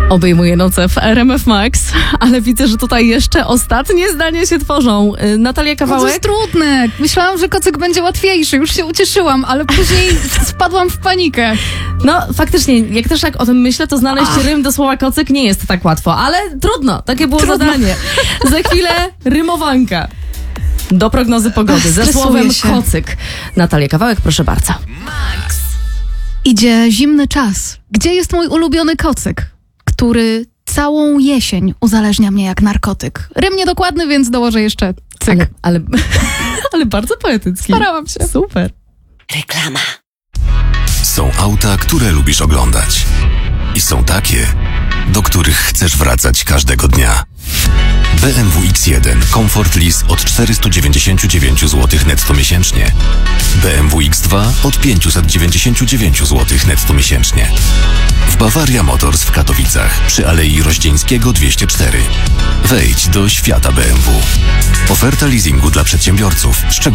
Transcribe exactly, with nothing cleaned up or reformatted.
Obejmuje noce w R M F Max, ale widzę, że tutaj jeszcze ostatnie zdania się tworzą. Natalia No to Kawałek? jest trudne. Myślałam, że kocyk będzie łatwiejszy. Już się ucieszyłam, ale później spadłam w panikę. No, faktycznie, jak też tak o tym myślę, to znaleźć Ach. rym do słowa kocyk nie jest tak łatwo, ale trudno, takie było Trudno. zadanie. Za chwilę rymowanka. Do prognozy pogody, ze Stresuję słowem się. kocyk. Natalia Kawałek, proszę bardzo. Idzie zimny czas. Gdzie jest mój ulubiony kocyk, który całą jesień uzależnia mnie jak narkotyk? Rym niedokładny, więc dołożę jeszcze cyk. Ale, ale, ale bardzo poetycki. Starałam się. Super. Reklama. Są auta, które lubisz oglądać. I są takie, do których chcesz wracać każdego dnia. B M W X jeden Comfort Lease od czterysta dziewięćdziesiąt dziewięć złotych netto miesięcznie. B M W X dwa od pięćset dziewięćdziesiąt dziewięć złotych netto miesięcznie. W Bavaria Motors w Katowicach przy Alei Roździeńskiego dwieście cztery. Wejdź do świata B M W. Oferta leasingu dla przedsiębiorców.